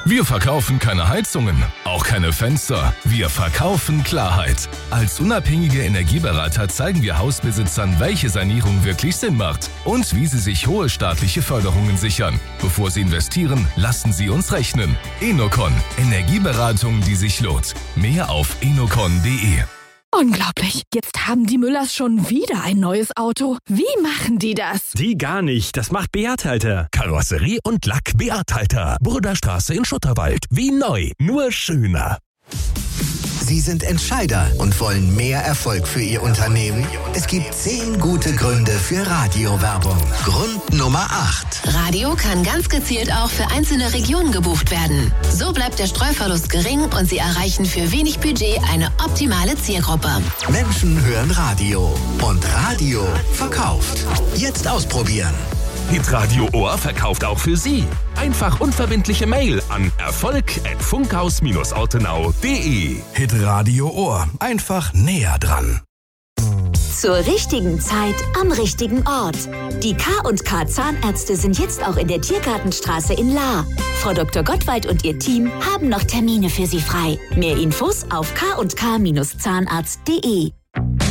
Wir verkaufen keine Heizungen, auch keine Fenster. Wir verkaufen Klarheit. Als unabhängige Energieberater zeigen wir Hausbesitzern, welche Sanierung wirklich Sinn macht und wie sie sich hohe staatliche Förderungen sichern. Bevor sie investieren, lassen sie uns rechnen. Enocon, Energieberatung, die sich lohnt. Mehr auf enocon.de. Unglaublich. Jetzt haben die Müllers schon wieder ein neues Auto. Wie machen die das? Die gar nicht. Das macht Beat Halter. Karosserie und Lack Beat Halter. Burderstraße in Schutterwald. Wie neu, nur schöner. Sie sind Entscheider und wollen mehr Erfolg für Ihr Unternehmen? Es gibt 10 gute Gründe für Radiowerbung. Grund Nummer 8. Radio kann ganz gezielt auch für einzelne Regionen gebucht werden. So bleibt der Streuverlust gering und Sie erreichen für wenig Budget eine optimale Zielgruppe. Menschen hören Radio und Radio verkauft. Jetzt ausprobieren. Hitradio Ohr verkauft auch für Sie. Einfach unverbindliche Mail an erfolg@funkhaus-ortenau.de. Hitradio Ohr. Einfach näher dran. Zur richtigen Zeit am richtigen Ort. Die K&K Zahnärzte sind jetzt auch in der Tiergartenstraße in Lahr. Frau Dr. Gottwald und ihr Team haben noch Termine für Sie frei. Mehr Infos auf k&k-zahnarzt.de.